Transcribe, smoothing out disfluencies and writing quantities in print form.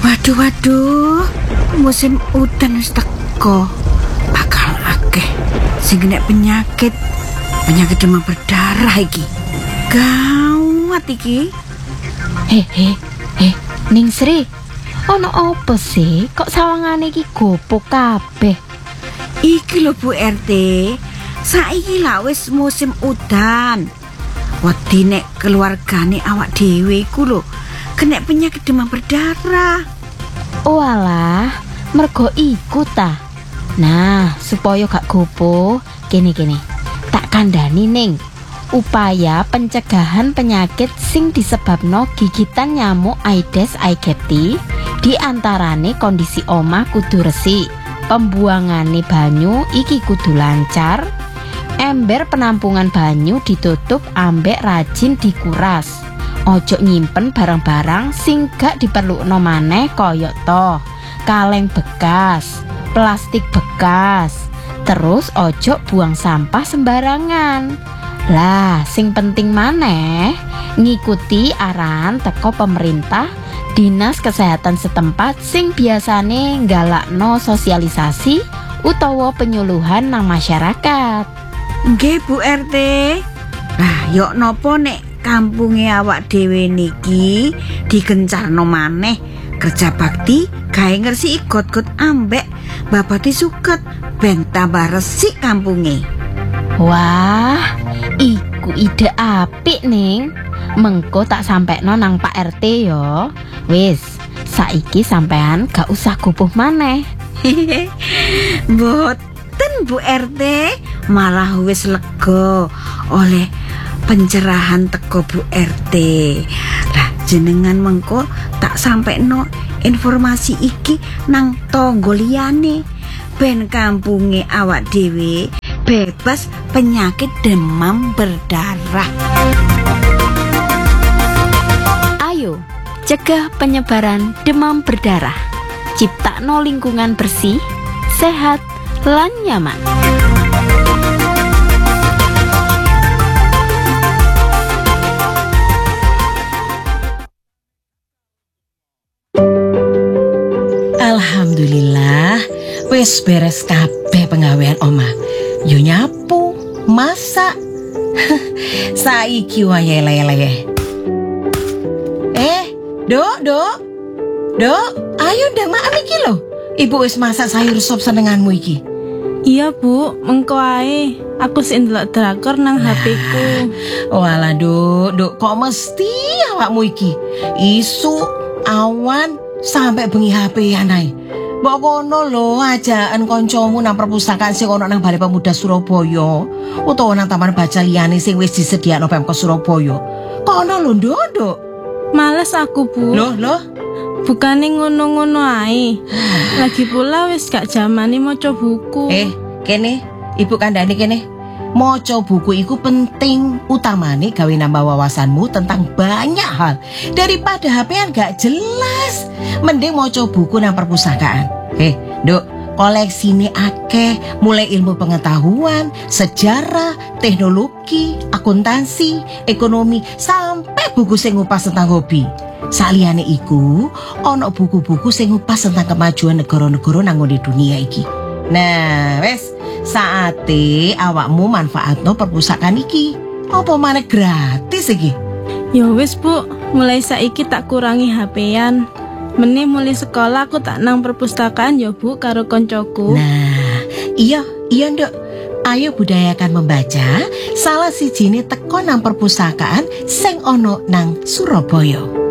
Waduh, musim udan wis teko. Bakal akeh sing kena penyakit demam berdarah iki. Gawat iki. Ning Sri, ono apa sih kok sawangane iki gopo kabeh? Iki lho Bu RT, saiki lah wis musim udan. Wedi nek keluargane awak dhewe iku lho kena penyakit demam berdarah. Oh alah, mergo iku ta. Nah, supaya gak gopo, kene tak kandhani ning. Upaya pencegahan penyakit sing disebabno gigitan nyamuk Aedes aegypti diantarane kondisi omah kudu resik, pembuangane banyu iki kudu lancar, ember penampungan banyu ditutup ambek rajin dikuras, ojo nyimpen barang-barang sing gak diperlukno maneh koyok toh kaleng bekas, plastik bekas, terus ojo buang sampah sembarangan. Lah, sing penting maneh ngikuti arahan teko pemerintah, dinas kesehatan setempat sing biasane nggalakno sosialisasi utawa penyuluhan nang masyarakat. Nggih Bu RT. Lah, yok nopo nek kampunge awak dhewe niki digencarno maneh kerja bakti gawe ngresiki got-got ambek babati suket ben tambah resik kampunge. Wah, iku ide apik ning. Mengko tak sampekno nang Pak RT yo. Wis, saiki sampean gak usah gupuh maneh. Mboten Bu RT, malah wis lega oleh pencerahan teko Bu RT. Lah jenengan mengko tak sampekno informasi iki nang tangga liyane ben kampunge awak dhewe bebas penyakit demam berdarah. Ayo, cegah penyebaran demam berdarah. Ciptakno lingkungan bersih, sehat, lan nyaman. Alhamdulillah, wis beres kabeh penggawean omah. Yo nyapu, masak. Saiki wae leye-leye. Dok, ayo ndang makan iki lho. Ibu wis masak sayur sop senenganmu iki. Iya Bu, mengko ae. Aku sing ndelok drakor nang HP-ku. Walah Dok, kok mesti awakmu iki isu awan sampai bengi HP-an ae. Mbok kono lho ajaan kancamu nang perpustakaan sing ono nang Balai Pemuda Surabaya utawa nang taman baca liyane sing wis disediakno Pemkot Surabaya. Kono lho Dok. Males aku Bu. Loh. Bukane ngono-ngono ae. Lagi pula wis gak jamane maca buku. Kene, Ibu kandhane kene. Maca buku iku penting, utamane gawe nambah wawasanmu tentang banyak hal. Daripada HP-an gak jelas, mending maca buku nang perpustakaan. Dok, koleksine akeh, mulai ilmu pengetahuan, sejarah, teknologi, akuntansi, ekonomi, sampai buku sing ngupas tentang hobi. Saliyane iku, ono buku-buku sing ngupas tentang kemajuan negara-negara nang ngene dunia iki. Nah, wes saate awakmu manfaatno perpustakaan iki. Apa maneh gratis iki? Ya wis Bu, mulai saiki tak kurangi HP-an. Meneh mulai sekolah aku tak nang perpustakaan ya Bu karo koncoku. Nah, iya Nduk. Ayo budayakan membaca. Salah sijine teko nang perpustakaan sing ono nang Surabaya.